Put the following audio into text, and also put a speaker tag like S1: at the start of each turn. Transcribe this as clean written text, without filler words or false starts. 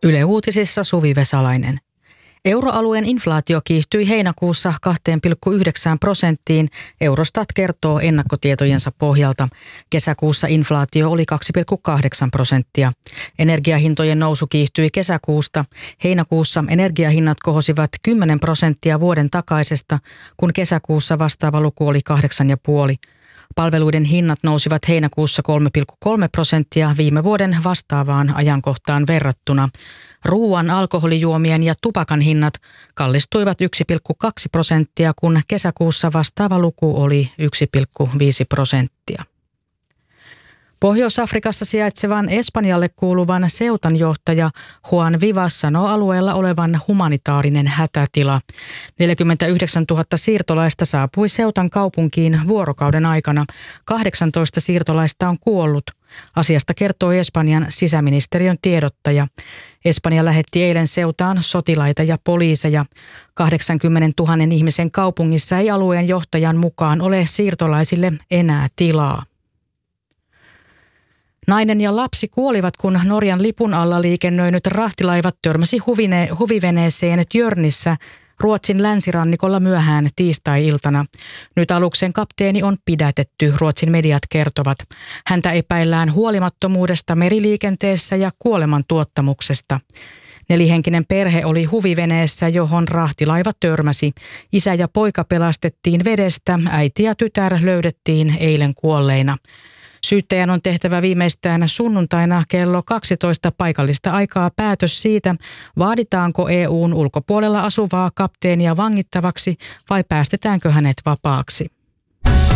S1: Yle Uutisissa Suvi Vesalainen. Euroalueen inflaatio kiihtyi heinäkuussa 2,9%. Eurostat kertoo ennakkotietojensa pohjalta. Kesäkuussa inflaatio oli 2,8%. Energiahintojen nousu kiihtyi kesäkuusta. Heinäkuussa energiahinnat kohosivat 10% vuoden takaisesta, kun kesäkuussa vastaava luku oli 8,5%. Palveluiden hinnat nousivat heinäkuussa 3,3% viime vuoden vastaavaan ajankohtaan verrattuna. Ruuan, alkoholijuomien ja tupakan hinnat kallistuivat 1,2%, kun kesäkuussa vastaava luku oli 1,5%. Pohjois-Afrikassa sijaitsevan Espanjalle kuuluvan Ceutan johtaja Juan Vivas sanoo alueella olevan humanitaarinen hätätila. 49 000 siirtolaista saapui Ceutan kaupunkiin vuorokauden aikana. 18 siirtolaista on kuollut. Asiasta kertoo Espanjan sisäministeriön tiedottaja. Espanja lähetti eilen Ceutaan sotilaita ja poliiseja. 80 000 ihmisen kaupungissa ei alueen johtajan mukaan ole siirtolaisille enää tilaa. Nainen ja lapsi kuolivat, kun Norjan lipun alla liikennöinyt rahtilaiva törmäsi huviveneeseen Tjörnissä Ruotsin länsirannikolla myöhään tiistai-iltana. Nyt aluksen kapteeni on pidätetty, Ruotsin mediat kertovat. Häntä epäillään huolimattomuudesta meriliikenteessä ja kuolemantuottamuksesta. 4-henkinen perhe oli huviveneessä, johon rahtilaiva törmäsi. Isä ja poika pelastettiin vedestä, äiti ja tytär löydettiin eilen kuolleina. Syyttäjän on tehtävä viimeistään sunnuntaina kello 12 paikallista aikaa päätös siitä, vaaditaanko EU:n ulkopuolella asuvaa kapteenia vangittavaksi vai päästetäänkö hänet vapaaksi.